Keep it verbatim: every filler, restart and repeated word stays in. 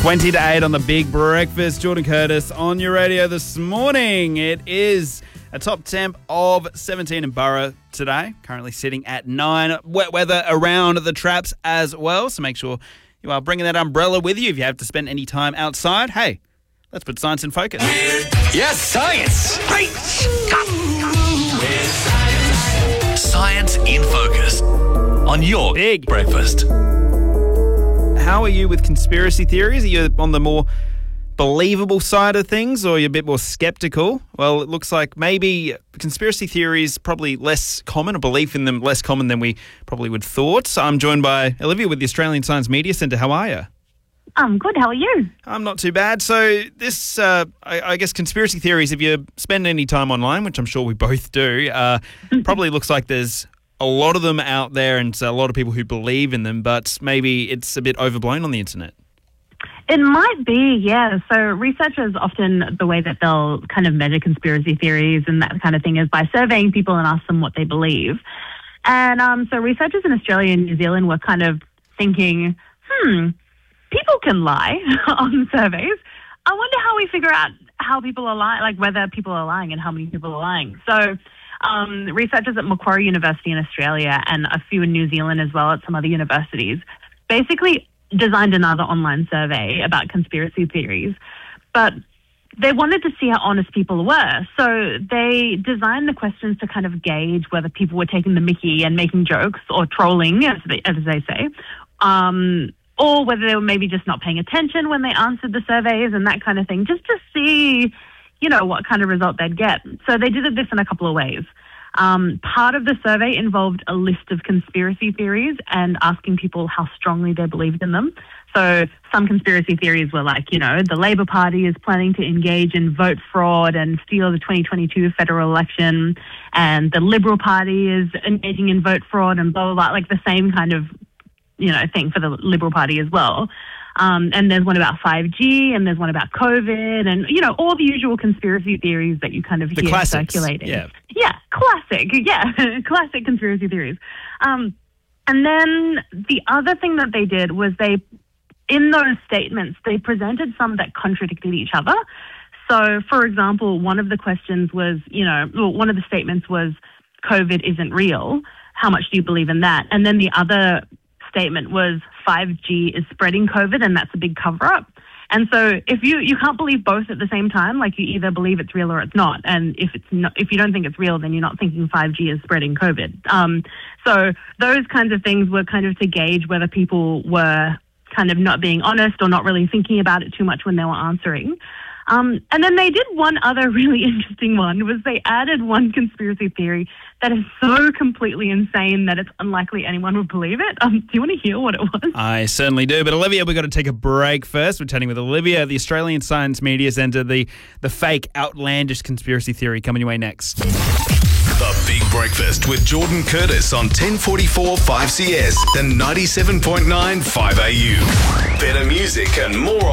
twenty to eight on the Big Breakfast. Jordan Curtis on your radio this morning. It is a top temp of seventeen in Burra today. Currently sitting at nine. Wet weather around the traps as well. So make sure you are bringing that umbrella with you if you have to spend any time outside. Hey, let's put science in focus. Yes, science. Great. Science in focus on your Big Breakfast. How are you with conspiracy theories? Are you on the more believable side of things, or are you a bit more skeptical? Well, it looks like maybe conspiracy theories probably less common, or belief in them less common than we probably would thought. So I'm joined by Olivia with the Australian Science Media Centre. How are you? I'm good. How are you? I'm not too bad. So this, uh, I, I guess, conspiracy theories, if you spend any time online, which I'm sure we both do, uh, probably looks like there's a lot of them out there and a lot of people who believe in them, but maybe it's a bit overblown on the internet. It might be, yeah. So researchers often, the way that they'll kind of measure conspiracy theories and that kind of thing is by surveying people and ask them what they believe. And um, so researchers in Australia and New Zealand were kind of thinking, hmm, people can lie on surveys. I wonder how we figure out how people are lying, like whether people are lying and how many people are lying. So um, researchers at Macquarie University in Australia and a few in New Zealand as well at some other universities basically designed another online survey about conspiracy theories. But they wanted to see how honest people were. So they designed the questions to kind of gauge whether people were taking the mickey and making jokes or trolling, as they, as they say, um, or whether they were maybe just not paying attention when they answered the surveys and that kind of thing, just to see, you know, what kind of result they'd get. So they did this in a couple of ways. Um, part of the survey involved a list of conspiracy theories and asking people how strongly they believed in them. So some conspiracy theories were like, you know, the Labor Party is planning to engage in vote fraud and steal the twenty twenty-two federal election, and the Liberal Party is engaging in vote fraud and blah, blah, blah, like the same kind of, you know, thing for the Liberal Party as well. Um, and there's one about five G, and there's one about COVID, and, you know, all the usual conspiracy theories that you kind of The hear classics, circulating. yeah. Yeah, classic. Yeah, classic conspiracy theories. Um, and then the other thing that they did was they, in those statements, they presented some that contradicted each other. So, for example, one of the questions was, you know, well, one of the statements was, COVID isn't real. How much do you believe in that? And then the other statement was, five G is spreading COVID and that's a big cover-up. And so if you, you can't believe both at the same time, like you either believe it's real or it's not. And if it's not, if you don't think it's real, then you're not thinking five G is spreading COVID. Um, so those kinds of things were kind of to gauge whether people were kind of not being honest or not really thinking about it too much when they were answering. Um, and then they did one other really interesting one, was they added one conspiracy theory that is so completely insane that it's unlikely anyone would believe it. Um, do you want to hear what it was? I certainly do. But Olivia, we've got to take a break first. We're chatting with Olivia, the Australian Science Media Centre, the, the fake, outlandish conspiracy theory coming your way next. The Big Breakfast with Jordan Curtis on ten forty-four five C S and ninety-seven point nine five A U. Better music and more